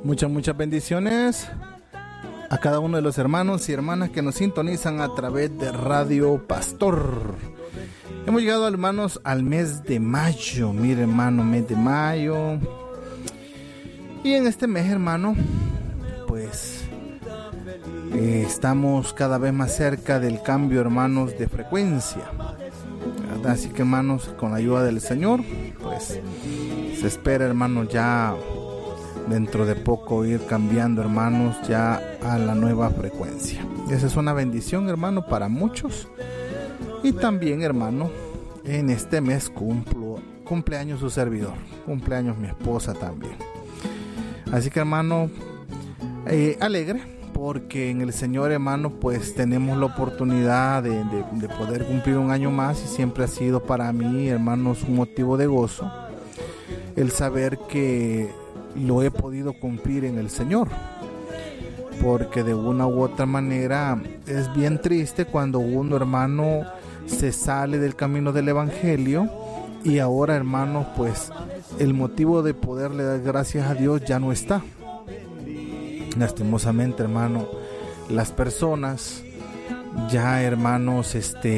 Muchas bendiciones a cada uno de los hermanos y hermanas que nos sintonizan a través de Radio Pastor. Hemos llegado, hermanos, al mes de mayo. Mire, hermano, mes de mayo. Y en este mes, hermano, pues estamos cada vez más cerca del cambio, hermanos, de frecuencia, ¿verdad? Así que, hermanos, con la ayuda del Señor, pues se espera, hermanos, ya dentro de poco ir cambiando, hermanos, ya a la nueva frecuencia. Esa es una bendición, hermano, para muchos. Y también, hermano, en este mes cumpleaños su servidor, cumpleaños mi esposa también. Así que, hermano, alegre, porque en el Señor, hermano, pues tenemos la oportunidad de poder cumplir un año más, y siempre ha sido para mí, hermanos, un motivo de gozo el saber que lo he podido cumplir en el Señor, porque de una u otra manera es bien triste cuando uno, hermano, se sale del camino del Evangelio, y ahora, hermanos, pues el motivo de poderle dar gracias a Dios ya no está. Lastimosamente, hermano, las personas ya, hermanos,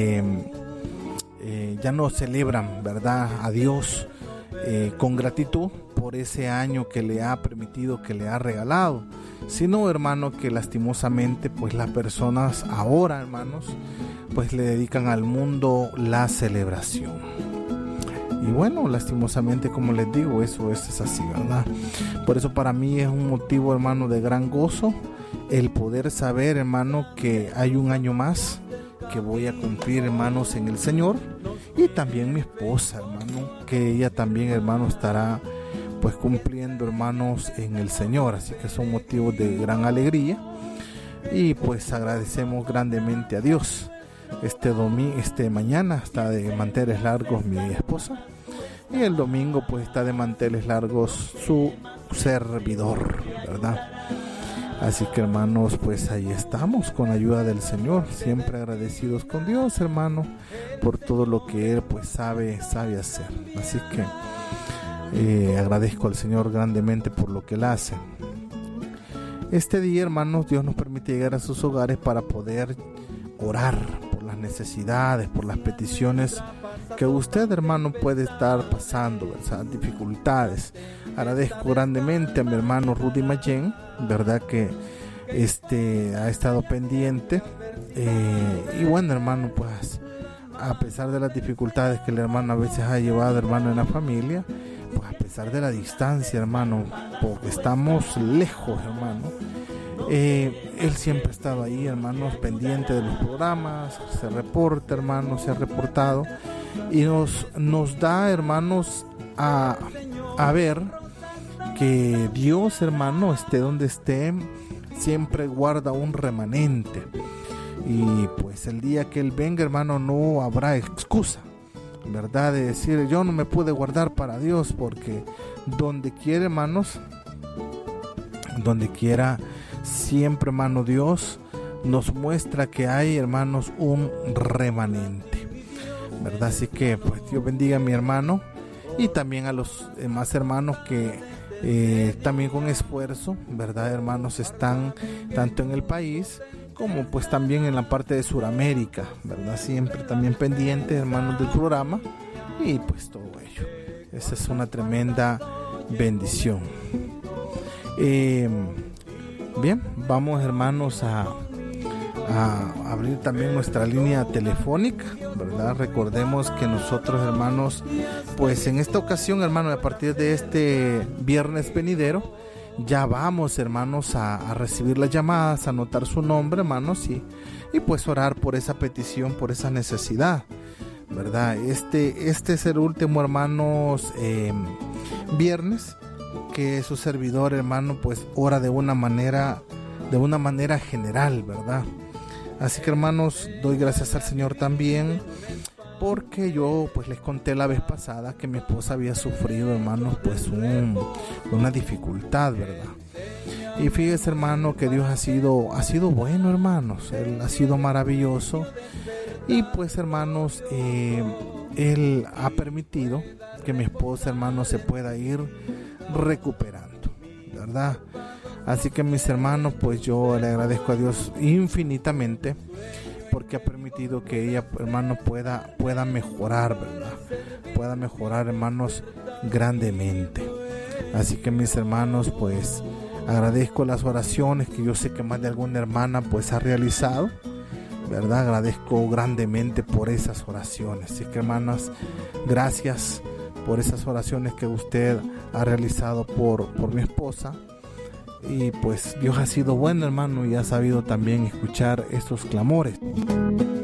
ya no celebran, ¿verdad?, a Dios con gratitud por ese año que le ha permitido, que le ha regalado, sino, hermano, que lastimosamente pues las personas ahora, hermanos, pues le dedican al mundo la celebración. Y bueno, lastimosamente, como les digo, eso es así, ¿verdad? Por eso para mí es un motivo, hermano, de gran gozo el poder saber, hermano, que hay un año más que voy a cumplir, hermanos, en el Señor. Y también mi esposa, hermano, que ella también, hermano, estará pues cumpliendo, hermanos, en el Señor. Así que son motivos de gran alegría, y pues agradecemos grandemente a Dios. Mañana está de manteles largos mi esposa, y el domingo pues está de manteles largos su servidor, ¿verdad? Así que, hermanos, pues ahí estamos con la ayuda del Señor, siempre agradecidos con Dios, hermano, por todo lo que Él pues sabe hacer. Así que agradezco al Señor grandemente por lo que Él hace. Este día, hermanos, Dios nos permite llegar a sus hogares para poder orar por las necesidades, por las peticiones que usted, hermano, puede estar pasando, ¿verdad? Dificultades. Agradezco grandemente a mi hermano Rudy Mayen, verdad, que ha estado pendiente, y bueno, hermano, pues a pesar de las dificultades que el hermano a veces ha llevado, hermano, en la familia, pues a pesar de la distancia, hermano, porque estamos lejos, hermano, él siempre ha estado ahí, hermanos, pendiente de los programas, se reporta, hermanos, se ha reportado, y nos da, hermanos, a ver que Dios, hermano, esté donde esté, siempre guarda un remanente. Y pues el día que Él venga, hermano, no habrá excusa, ¿verdad?, de decir yo no me pude guardar para Dios, porque donde quiera, hermanos, donde quiera, siempre, hermano, Dios nos muestra que hay, hermanos, un remanente, ¿verdad? Así que pues Dios bendiga a mi hermano, y también a los demás hermanos que también con esfuerzo, ¿verdad, hermanos?, están tanto en el país como pues también en la parte de Sudamérica, ¿verdad? Siempre también pendientes, hermanos, del programa, y pues todo ello. Esa es una tremenda bendición. Bien, vamos, hermanos, a abrir también nuestra línea telefónica, ¿verdad? Recordemos que nosotros, hermanos, pues en esta ocasión, hermanos, a partir de este viernes venidero, ya vamos, hermanos, a recibir las llamadas, a anotar su nombre, hermanos, y pues orar por esa petición, por esa necesidad, ¿verdad? Este es el último, hermanos, viernes que su servidor, hermano, pues ora de una manera general, ¿verdad? Así que, hermanos, doy gracias al Señor también, porque yo pues les conté la vez pasada que mi esposa había sufrido, hermanos, pues una dificultad, ¿verdad? Y fíjese, hermano, que Dios ha sido bueno, hermanos. Él ha sido maravilloso, y pues, hermanos, Él ha permitido que mi esposa, hermano, se pueda ir recuperando, ¿verdad? Así que mis hermanos, pues yo le agradezco a Dios infinitamente porque ha permitido que ella, hermano, pueda mejorar, ¿verdad? Pueda mejorar, hermanos, grandemente. Así que mis hermanos, pues agradezco las oraciones que yo sé que más de alguna hermana pues ha realizado, ¿verdad? Agradezco grandemente por esas oraciones. Así que hermanas, gracias por esas oraciones que usted ha realizado por mi esposa. Y pues Dios ha sido bueno, hermano, y ha sabido también escuchar estos clamores.